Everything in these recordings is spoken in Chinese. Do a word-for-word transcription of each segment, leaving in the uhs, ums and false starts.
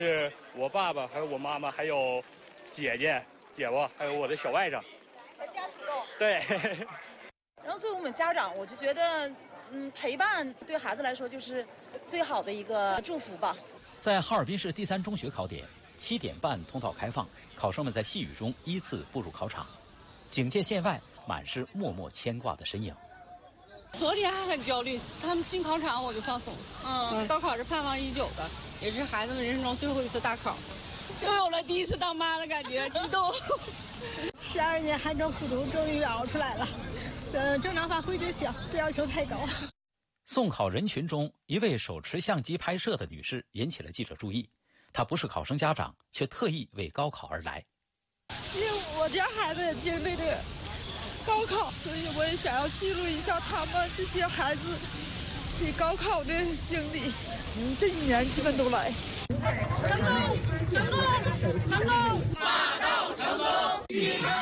是我爸爸，还有我妈妈，还有姐姐、姐夫，还有我的小外甥， 全家出动。 对。 然后作为我们家长，我就觉得，嗯，陪伴对孩子来说就是最好的一个祝福吧。 在哈尔滨市第三中学考点，七点半通道开放，考生们在细雨中依次步入考场。警戒线外满是默默牵挂的身影。 昨天还很焦虑，他们进考场我就放松。嗯嗯，高考是盼望已久的，也是孩子们人生中最后一次大考，又有了第一次当妈的感觉，激动。 十二年寒窗苦读终于熬出来了，呃，正常发挥就行，不要求太高。 送考人群中，一位手持相机拍摄的女士引起了记者注意。她不是考生家长，却特意为高考而来。 因为我家孩子也经历了高考，所以我也想要记录一下他们这些孩子比高考的经历。嗯，这一年基本都来。成功，成功，成功，马到成功，预备。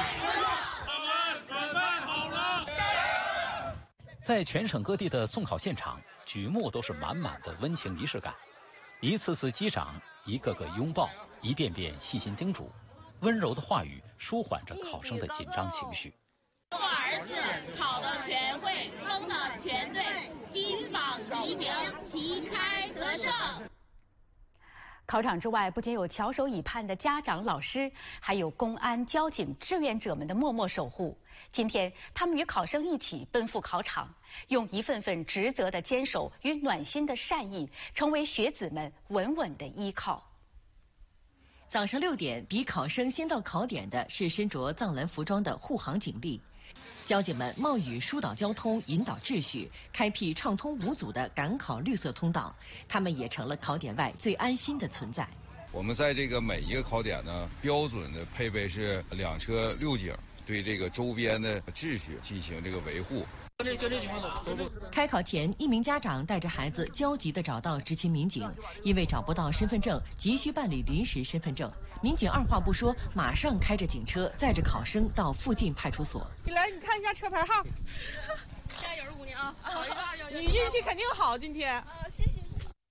在全省各地的送考现场，举目都是满满的温情仪式感。一次次击掌，一个个拥抱，一遍遍细心叮嘱，温柔的话语舒缓着考生的紧张情绪。 我儿子考的全会，中的全对，金榜题名，旗开得胜。 考场之外，不仅有翘首以盼的家长、老师，还有公安、交警、志愿者们的默默守护。今天，他们与考生一起奔赴考场，用一份份职责的坚守与暖心的善意，成为学子们稳稳的依靠。 早上六点，比考生先到考点的是身着藏蓝服装的护航警力。交警们冒雨疏导交通，引导秩序，开辟畅通无阻的赶考绿色通道，他们也成了考点外最安心的存在。 我们在这个每一个考点呢，标准的配备是两车六警，对这个周边的秩序进行这个维护。 跟这跟这情况走，走走。 开考前，一名家长带着孩子焦急地找到执勤民警，因为找不到身份证，急需办理临时身份证。民警二话不说，马上开着警车载着考生到附近派出所。 你来，你看一下车牌号。 加油，姑娘啊！考一个二幺幺。 你运气肯定好，今天。啊，谢谢。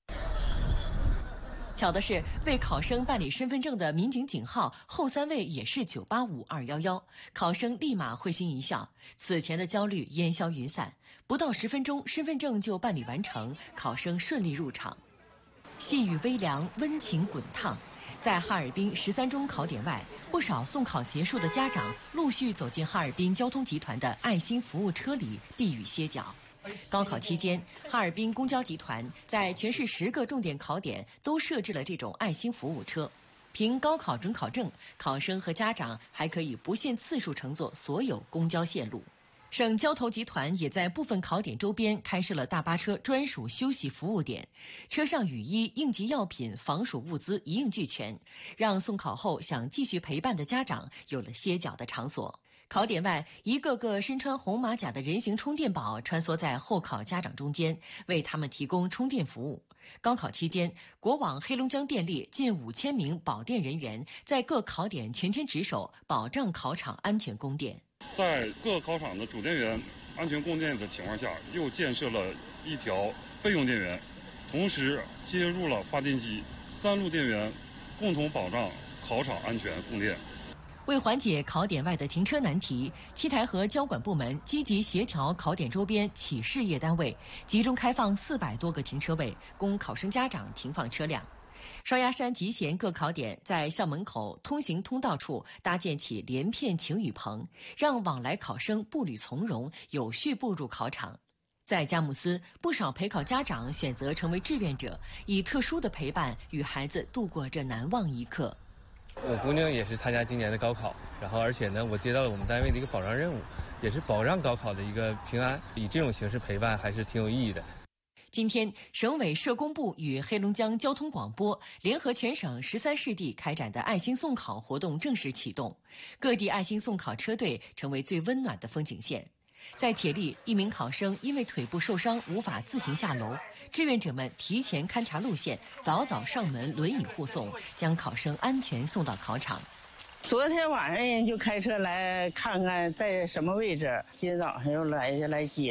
巧的是，为考生办理身份证的民警警号后三位也是九八五二幺幺，考生立马会心一笑，此前的焦虑烟消云散，不到十分钟，身份证就办理完成，考生顺利入场。细雨微凉，温情滚烫。在哈尔滨十三中考点外，不少送考结束的家长陆续走进哈尔滨交通集团的爱心服务车里避雨歇脚。高考期间，哈尔滨公交集团在全市十个重点考点都设置了这种爱心服务车。凭高考准考证，考生和家长还可以不限次数乘坐所有公交线路。省交投集团也在部分考点周边开设了大巴车专属休息服务点，车上雨衣、应急药品、防暑物资一应俱全，让送考后想继续陪伴的家长有了歇脚的场所。考点外，一个个身穿红马甲的人形充电宝穿梭在候考家长中间，为他们提供充电服务。高考期间，国网黑龙江电力近五千名保电人员在各考点全天值守，保障考场安全供电。 在各考场的主电源安全供电的情况下，又建设了一条备用电源，同时接入了发电机，三路电源共同保障考场安全供电。 为缓解考点外的停车难题，七台河交管部门积极协调考点周边企事业单位，集中开放四百多个停车位，供考生家长停放车辆。双鸭山集贤各考点在校门口通行通道处搭建起连片晴雨棚，让往来考生步履从容，有序步入考场。在佳木斯，不少陪考家长选择成为志愿者，以特殊的陪伴与孩子度过这难忘一刻。 我姑娘也是参加今年的高考，然后而且呢，我接到了我们单位的一个保障任务，也是保障高考的一个平安，以这种形式陪伴还是挺有意义的。 今天，省委社工部与黑龙江交通广播联合全省十三市地开展的爱心送考活动正式启动，各地爱心送考车队成为最温暖的风景线。在铁力，一名考生因为腿部受伤无法自行下楼，志愿者们提前勘察路线，早早上门轮椅护送，将考生安全送到考场。 昨天晚上人就开车来看看在什么位置，今天早上又来来接的。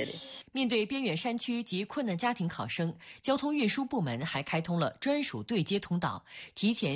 面对边远山区及困难家庭考生，交通运输部门还开通了专属对接通道，提前